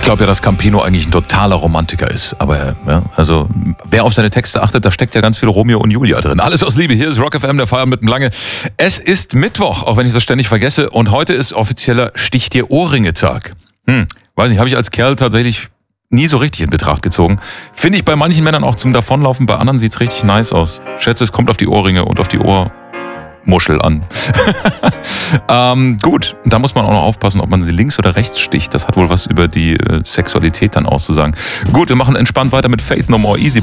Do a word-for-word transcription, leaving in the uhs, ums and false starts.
glaube ja, dass Campino eigentlich ein totaler Romantiker ist. Aber ja, also wer auf seine Texte achtet, da steckt ja ganz viel Romeo und Julia drin. Alles aus Liebe. Hier ist Rock F M, der Feierabend mit dem Lange. Es ist Mittwoch, auch wenn ich das ständig vergesse. Und heute ist offizieller Stich dir Ohrringe-Tag. Hm, weiß nicht, habe ich als Kerl tatsächlich nie so richtig in Betracht gezogen. Finde ich bei manchen Männern auch zum Davonlaufen, bei anderen sieht's richtig nice aus. Ich schätze, es kommt auf die Ohrringe und auf die Ohrmuschel an. ähm, gut, da muss man auch noch aufpassen, ob man sie links oder rechts sticht. Das hat wohl was über die äh, Sexualität dann auszusagen. Gut, wir machen entspannt weiter mit Faith No More Easy.